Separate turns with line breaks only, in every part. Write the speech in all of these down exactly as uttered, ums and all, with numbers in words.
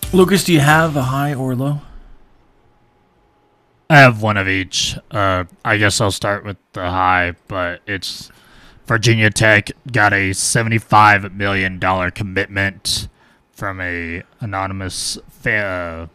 Lucas, do you have a high or low?
I have one of each. Uh, I guess I'll start with the high, but it's Virginia Tech got a seventy-five million dollars commitment from a anonymous fa-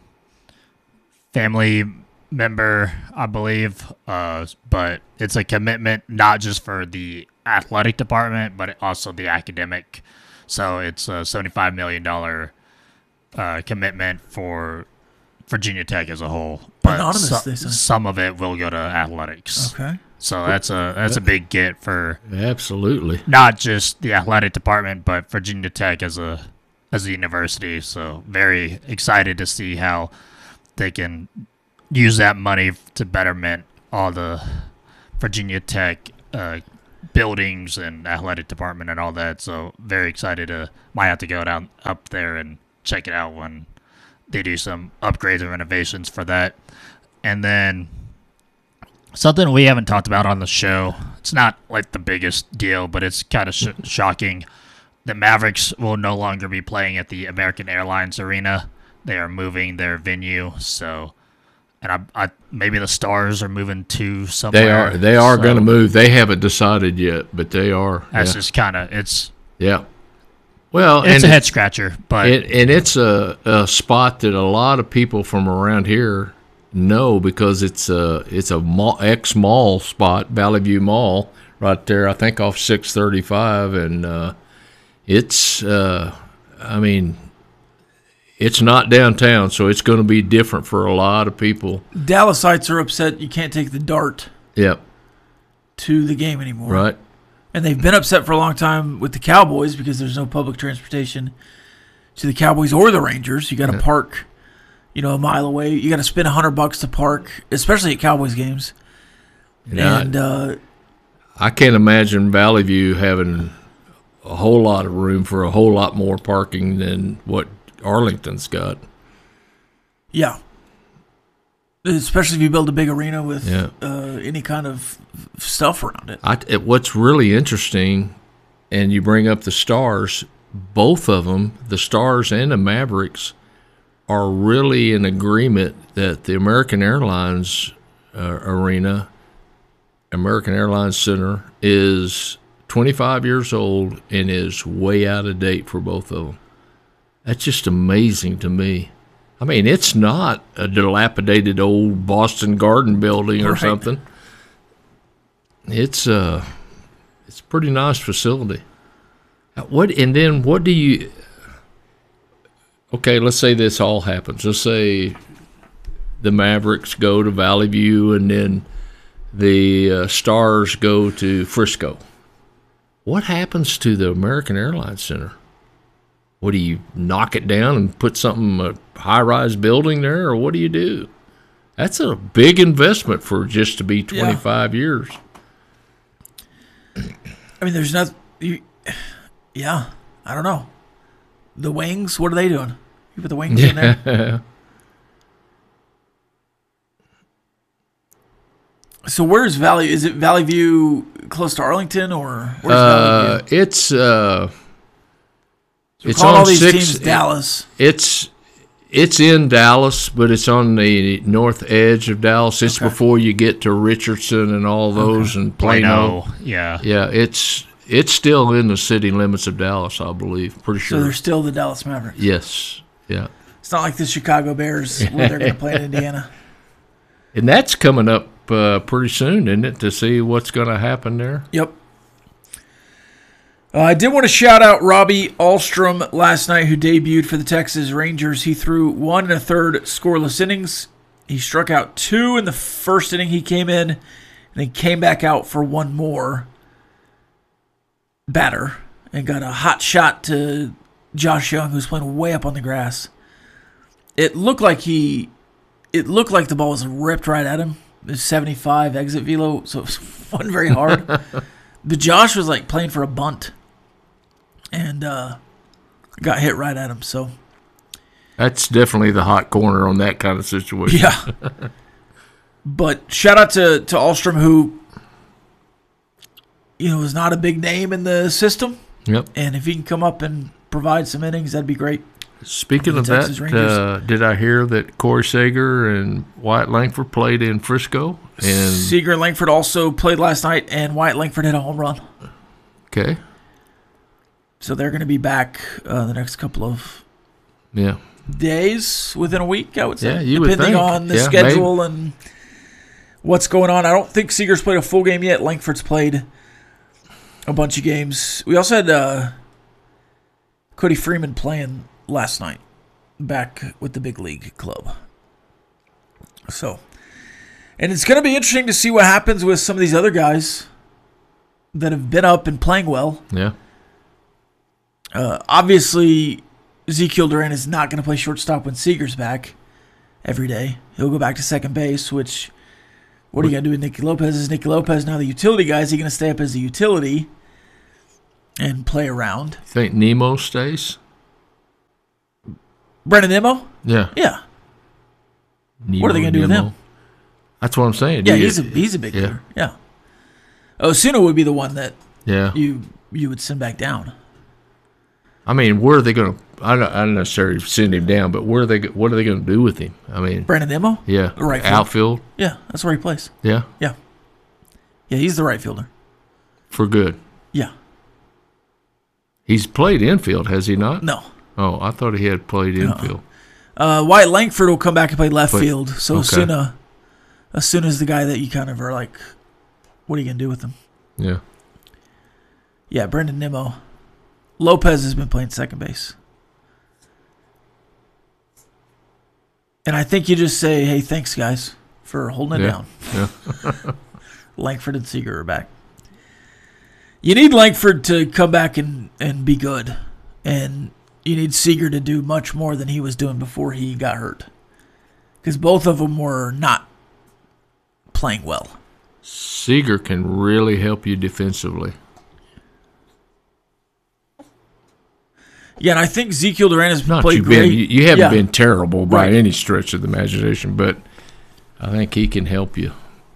family member, I believe. Uh, but it's a commitment not just for the athletic department, but also the academic. So it's a seventy-five million dollars uh, commitment for Virginia Tech as a whole, but
Anonymous,
so,
they say.
some of it will go to athletics.
Okay.
So that's a that's a big get for
Absolutely.
not just the athletic department, but Virginia Tech as a as a university. So very excited to see how they can use that money to betterment all the Virginia Tech uh, buildings and athletic department and all that. So very excited to might have to go down up there and check it out when they do some upgrades and renovations for that. And then something we haven't talked about on the show, it's not like the biggest deal, but it's kind of sh- shocking. The Mavericks will no longer be playing at the American Airlines Arena. They are moving their venue. So, and I, I maybe the Stars are moving to somewhere.
They are they are
so
going to move. They haven't decided yet, but they are.
That's
yeah.
just kind of it's
yeah. Well,
it's
and
a head scratcher, but
it, and it's a, a spot that a lot of people from around here know because it's a it's a mall, ex mall spot, Valley View Mall, right there. I think off six thirty-five, and uh, it's uh, I mean, it's not downtown, so it's going to be different for a lot of people.
Dallasites are upset you can't take the Dart
Yep.
to the game anymore.
Right.
And they've been upset for a long time with the Cowboys because there's no public transportation to the Cowboys or the Rangers. You got to
Yeah.
park, you know, a mile away. You got to spend a hundred bucks to park, especially at Cowboys games.
Yeah.
And uh,
I can't imagine Valley View having a whole lot of room for a whole lot more parking than what Arlington's got.
yeah, especially if you build a big arena with
Yeah.
uh, any kind of stuff around it.
I, it, what's really interesting, and you bring up the Stars, both of them, the Stars and the Mavericks, are really in agreement that the American Airlines uh, arena, American Airlines Center, is twenty-five years old and is way out of date for both of them. That's just amazing to me. I mean, it's not a dilapidated old Boston Garden building or
Right.
something. It's uh, it's a pretty nice facility. What and then what do you? Okay, let's say this all happens. Let's say the Mavericks go to Valley View and then the uh, Stars go to Frisco. What happens to the American Airlines Center? What do you knock it down and put something a high-rise building there, or what do you do? That's a big investment for just to be twenty-five years.
I mean, there's not. You, yeah, I don't know. The Wings, what are they doing? You put the Wings in there. So where's Valley? Is it Valley View close to Arlington, or where's
Uh,
Valley View?
it's uh,
We're
it's
calling
on
all these
six.
teams Dallas.
It's it's in Dallas, but it's on the north edge of Dallas. It's
Okay.
before you get to Richardson and all those and Plano.
Plano, yeah.
Yeah, it's it's still in the city limits of Dallas, I believe. Pretty
So
sure.
they're still the Dallas Mavericks.
Yes. Yeah.
It's not like the Chicago Bears where they're going to play in Indiana.
And that's coming up uh, pretty soon, isn't it, to see what's going to happen there?
Yep. Uh, I did want to shout out Robbie Alstrom last night, who debuted for the Texas Rangers. He threw one and a third scoreless innings. He struck out two in the first inning he came in, and then came back out for one more batter and got a hot shot to Josh Young, who's playing way up on the grass. It looked like he, it looked like the ball was ripped right at him. It was seventy-five exit velo, so it wasn't very hard. But Josh was like playing for a bunt, and uh, got hit right at him. So
That's definitely the hot corner on that kind of situation.
yeah. But shout out to to Alstrom, who you know is not a big name in the system,
Yep.
and if he can come up and provide some innings, that'd be great.
Speaking
The
of
Texas
that,
Rangers.
uh, did I hear that Corey Seager and Wyatt Langford played in Frisco? And
Seager and Langford also played last night, and Wyatt Langford hit a home run.
okay,
So they're going to be back uh, the next couple of
yeah,
days, within a week, I would say.
Yeah, you would
depending
think.
on the
Yeah,
schedule and what's going on. I don't think Seager's played a full game yet. Langford's played a bunch of games. We also had uh, Cody Freeman playing last night back with the big league club. So, and it's going to be interesting to see what happens with some of these other guys that have been up and playing well.
yeah.
Uh, obviously, Ezekiel Duran is not going to play shortstop when Seager's back every day. He'll go back to second base, which, what are you going to do with Nicky Lopez? Is Nicky Lopez now the utility guy? Is he going to stay up as the utility and play around?
Think Nemo stays?
Brendan Nimmo?
Yeah.
Yeah.
Nemo,
What are they going to do with
Nemo.
him?
That's what I'm saying.
Yeah,
You-
he's a he's a big
yeah.
hitter. Yeah. Osuna would be the one that
yeah.
you you would send back down.
I mean, where are they going to? I don't, I don't necessarily send him down, but where are they? What are they going to do with him? I mean,
Brendan Nimmo?
yeah,
Right field.
outfield,
Yeah, that's where he plays.
yeah,
Yeah. Yeah, he's the right fielder.
for good.
Yeah.
He's played infield, has he not?
No.
Oh, I thought he had played infield.
Uh, Wyatt Langford will come back and play left
But-
field. So
okay.
Osuna, Osuna's the guy that you kind of are like, what are you going to do with him?
Yeah,
Yeah, Brendan Nimmo. Lopez has been playing second base. And I think you just say, hey, thanks, guys, for holding it
Yeah.
down.
yeah,
Langford and Seager are back. You need Langford to come back and, and be good. And you need Seager to do much more than he was doing before he got hurt. Because both of them were not playing well.
Seager can really help you defensively.
Yeah, and I think Ezekiel Duran has
Not
played
you
great.
been, you, you haven't
Yeah.
been terrible by
Right.
any stretch of the imagination, but I think he can help you.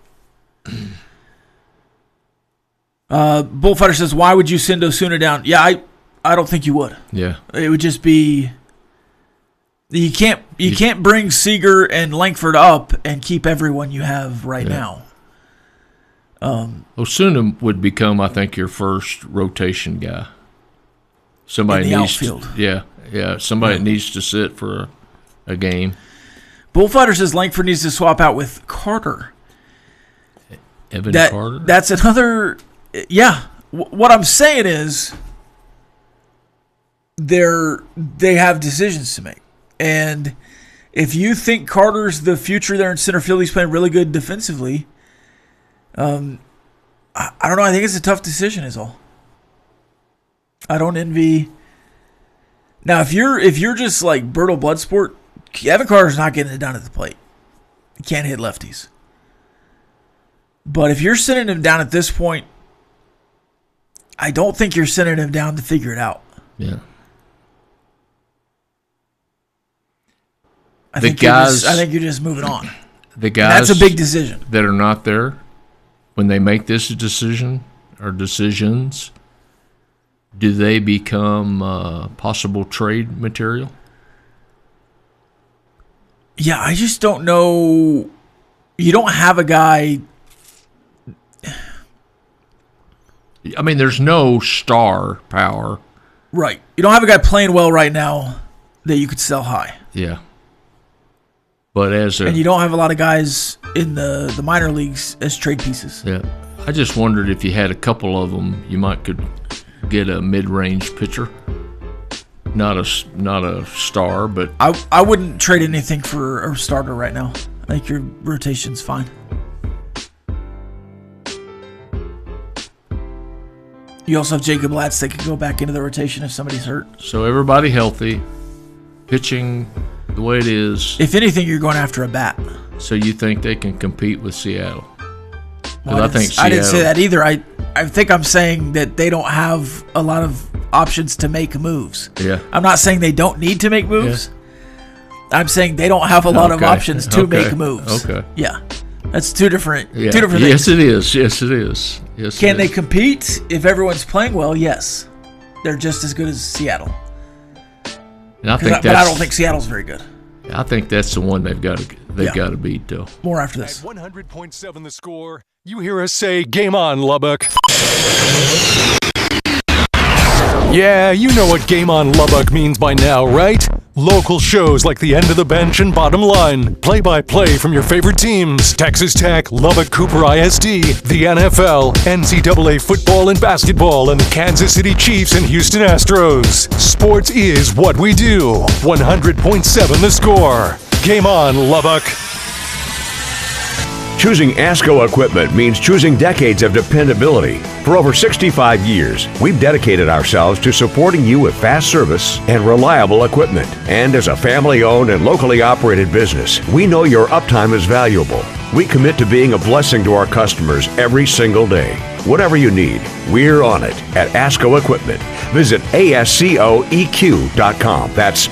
Uh, Bullfighter says, why would you send Osuna down? Yeah, I, I don't think you would.
Yeah,
It would just be you can't you
You-
can't bring Seager and Langford up and keep everyone you have right
Yeah.
now. Um,
Osuna would become, I think, your first rotation guy. Somebody
In the
needs
outfield.
to, yeah, yeah, somebody that needs to sit for a, a game.
Bullfighter says Langford needs to swap out with Carter.
Evan
That
Carter.
that's another. Yeah, W- what I'm saying is they're they have decisions to make, and if you think Carter's the future there in center field, he's playing really good defensively. Um, I, I don't know. I think it's a tough decision. Is all. I don't envy. Now, if you're if you're just like Bertle Bloodsport, Evan Carter's not getting it done at the plate. He can't hit lefties. But if you're sending him down at this point, I don't think you're sending him down to figure it out.
yeah,
I
The
think you're
guys-
just, I think you're just moving on.
the
And
guys
that's a big decision.
that are not there when they make this decision or decisions. Do they become uh, possible trade material?
Yeah, I just don't know. You don't have a guy.
I mean, there's no star power.
Right. You don't have a guy playing well right now that you could sell high.
Yeah. But as a
And you don't have a lot of guys in the, the minor leagues as trade pieces.
yeah, I just wondered if you had a couple of them, you might could get a mid-range pitcher. Not a s- not a star, but
I I wouldn't trade anything for a starter right now. I think your rotation's fine. You also have Jacob Latz that could go back into the rotation if somebody's hurt.
so everybody healthy, pitching the way it is.
If anything, you're going after a bat.
So you think they can compete with Seattle? 'Cause
Well,
I
didn't
think
s- I didn't say
Seattle-
that either. I I think I'm saying that they don't have a lot of options to make moves.
Yeah.
I'm not saying they don't need to make moves. I'm saying they don't have a lot of
Okay.
options to
Okay.
make moves.
Okay.
Yeah. That's two different
Yeah.
two different
yes,
things.
it is. Yes, it is. Yes.
Can
it
they
is.
compete if everyone's playing well? Yes. They're just as good as Seattle.
And I think
I,
that's,
but I don't think Seattle's very good.
I think that's the one they've got to they've
Yeah.
got to beat though.
More after this.
At one hundred point seven The Score, you hear us say, "Game on, Lubbock." Yeah, you know what Game on Lubbock means by now, right? Local shows like The End of the Bench and Bottom Line. Play-by-play from your favorite teams. Texas Tech, Lubbock Cooper I S D, the N F L, N C double A football and basketball, and the Kansas City Chiefs and Houston Astros. Sports is what we do. one hundred point seven The Score. Game on, Lubbock.
Choosing ASCO equipment means choosing decades of dependability. For over sixty-five years, we've dedicated ourselves to supporting you with fast service and reliable equipment. And as a family-owned and locally operated business, we know your uptime is valuable. We commit to being a blessing to our customers every single day. Whatever you need, we're on it at ASCO Equipment. Visit A S C O E Q dot com. That's